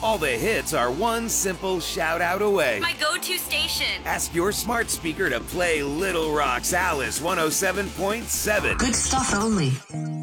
All the hits are one simple shout out away. My go-to station. Ask your smart speaker to play Little Rock's Alice 107.7. Good stuff only.